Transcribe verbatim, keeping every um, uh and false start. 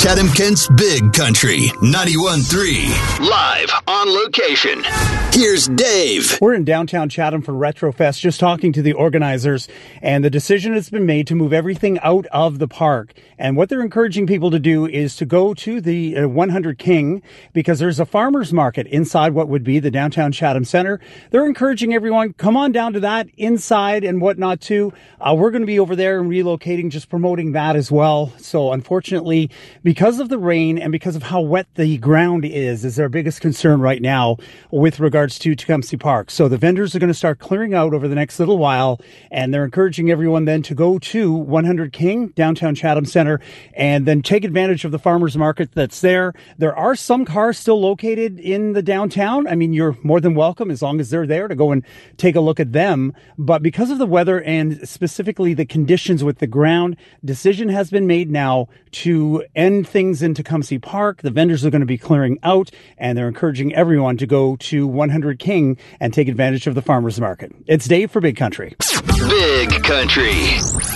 Chatham-Kent's Big Country, ninety-one point three. Live on location. Here's Dave. We're in downtown Chatham for Retrofest, just talking to the organizers, and the decision has been made to move everything out of the park. And what they're encouraging people to do is to go to the uh, one hundred King, because there's a farmer's market inside what would be the downtown Chatham Center. They're encouraging everyone, come on down to that inside and whatnot too. Uh, we're going to be over there and relocating, just promoting that as well. So unfortunately, because of the rain and because of how wet the ground is, is our biggest concern right now with regards to Tecumseh Park. So the vendors are going to start clearing out over the next little while, and they're encouraging everyone then to go to one hundred King, downtown Chatham Center, and then take advantage of the farmers market that's there. There are some cars still located in the downtown. I mean, you're more than welcome, as long as they're there, to go and take a look at them. But because of the weather and specifically the conditions with the ground, decision has been made now to end things in Tecumseh Park. The vendors are going to be clearing out, and they're encouraging everyone to go to one hundred King and take advantage of the farmers market. It's Dave for Big Country. Big Country.